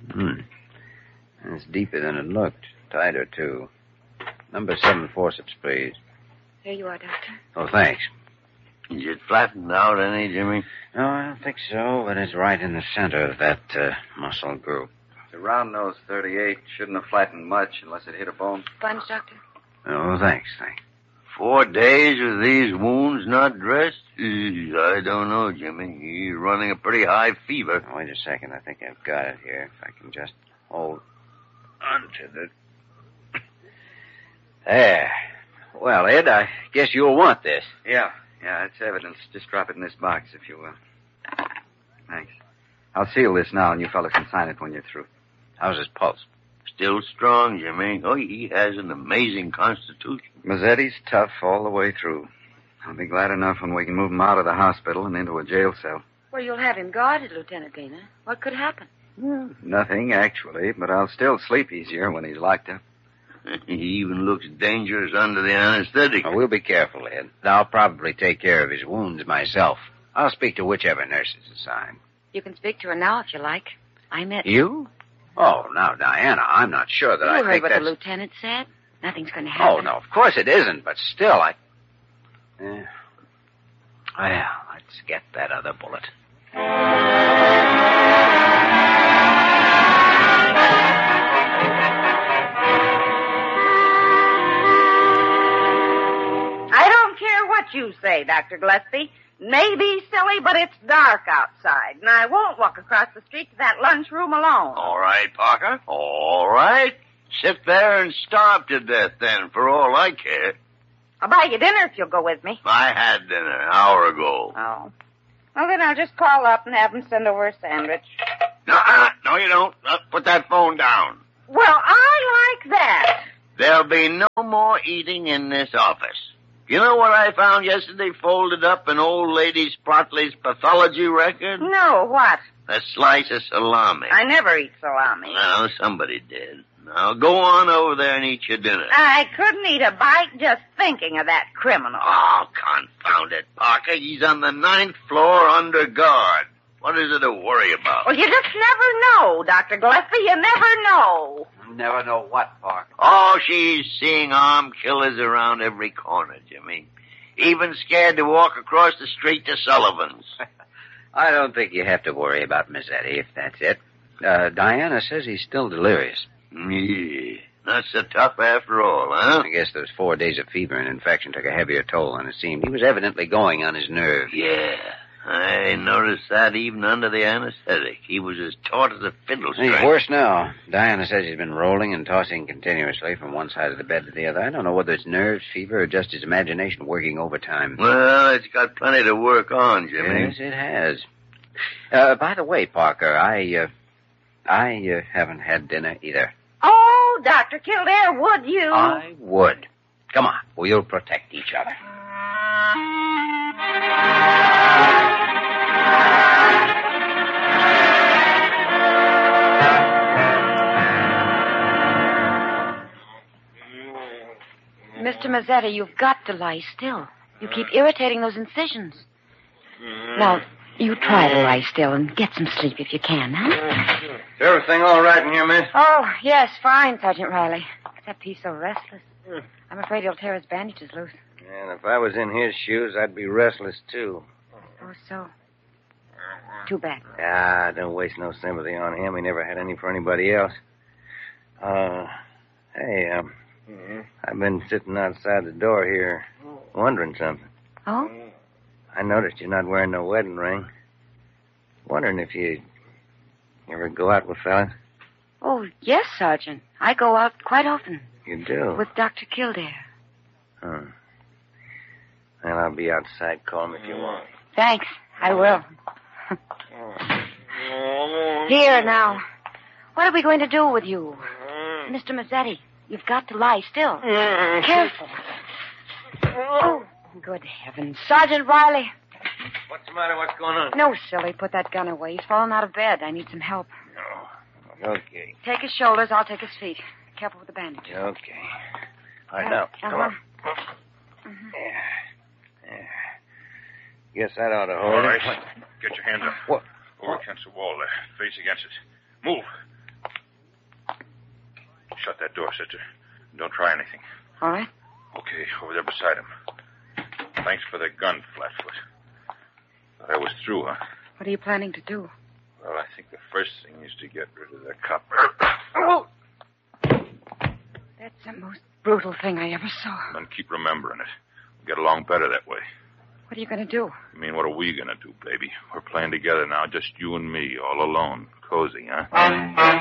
It's deeper than it looked. Tighter, too. Number 7 forceps, please. Here you are, Doctor. Oh, thanks. Is it flattened out any, Jimmy? No, I don't think so, but it's right in the center of that muscle group. The round-nose 38 shouldn't have flattened much unless it hit a bone. Sponge, Doctor? Oh, thanks. 4 days with these wounds not dressed? I don't know, Jimmy. He's running a pretty high fever. Wait a second. I think I've got it here. If I can just hold onto the... There. Well, Ed, I guess you'll want this. Yeah, it's evidence. Just drop it in this box, if you will. Thanks. I'll seal this now, and you fellas can sign it when you're through. How's his pulse? Still strong, Jimmy. Oh, he has an amazing constitution. Mazzetti's tough all the way through. I'll be glad enough when we can move him out of the hospital and into a jail cell. Well, you'll have him guarded, Lieutenant Dana. What could happen? Nothing, actually, but I'll still sleep easier when he's locked up. He even looks dangerous under the anesthetic. Oh, we'll be careful, Ed. I'll probably take care of his wounds myself. I'll speak to whichever nurse is assigned. You can speak to her now if you like. I met... You? Oh, now, Diana, I'm not sure that I You heard think what that's... the lieutenant said? Nothing's going to happen. Oh, no, of course it isn't, but still, Well, let's get that other bullet. I don't care what you say, Dr. Gillespie. Maybe silly, but it's dark outside, and I won't walk across the street to that lunchroom alone. All right, Parker. All right. Sit there and starve to death, then, for all I care. I'll buy you dinner if you'll go with me. I had dinner an hour ago. Oh. Well, then I'll just call up and have them send over a sandwich. No, you don't. Put that phone down. Well, I like that. There'll be no more eating in this office. You know what I found yesterday folded up in old lady Sprotley's pathology record? No, what? A slice of salami. I never eat salami. No, somebody did. Now, go on over there and eat your dinner. I couldn't eat a bite just thinking of that criminal. Oh, confound it, Parker. He's on the 9th floor under guard. What is it to worry about? Well, you just never know, Dr. Gillespie. You never know. Never know what, Parker. Oh, she's seeing armed killers around every corner, Jimmy. Even scared to walk across the street to Sullivan's. I don't think you have to worry about Mazzetti, if that's it. Diana says he's still delirious. Yeah, not so tough after all, huh? I guess those 4 days of fever and infection took a heavier toll than it seemed. He was evidently going on his nerves. Yeah, I noticed that even under the anesthetic. He was as taut as a fiddle string. He's worse now. Diana says he's been rolling and tossing continuously from one side of the bed to the other. I don't know whether it's nerves, fever, or just his imagination working overtime. Well, it's got plenty to work on, Jimmy. Yes, it has. By the way, Parker, I haven't had dinner either. Oh, Dr. Kildare, would you? I would. Come on, we'll protect each other. Mr. Mazzetti, you've got to lie still. You keep irritating those incisions. Now, you try to lie still and get some sleep if you can, huh? Is everything all right in here, miss? Oh, yes, fine, Sergeant Riley. Except he's so restless. I'm afraid he'll tear his bandages loose. And if I was in his shoes, I'd be restless, too. Oh, so. Too bad. Don't waste no sympathy on him. He never had any for anybody else. Hey, I've been sitting outside the door here wondering something. Oh? I noticed you're not wearing no wedding ring. Wondering if you ever go out with fellas. Oh, yes, Sergeant. I go out quite often. You do? With Dr. Kildare. Well, I'll be outside. Call me if you want. Thanks. I will. Here, now. What are we going to do with you? Mr. Mazzetti, you've got to lie still. Careful. Oh, good heavens. Sergeant Riley. What's the matter? What's going on? No, silly. Put that gun away. He's fallen out of bed. I need some help. No. Okay. Take his shoulders. I'll take his feet. Careful with the bandage. Okay. All right, now. Come on. Yeah. Guess that ought to hold All it. right. Get your hands up. What? Over against the wall there. Face against it. Move. Shut that door, sister. Don't try anything. All right. Okay, over there beside him. Thanks for the gun, Flatfoot. Thought I was through, huh? What are you planning to do? Well, I think the first thing is to get rid of the copper. That's the most brutal thing I ever saw. And keep remembering it. We'll get along better that way. What are you going to do? I mean, what are we going to do, baby? We're playing together now, just you and me, all alone. Cozy, huh?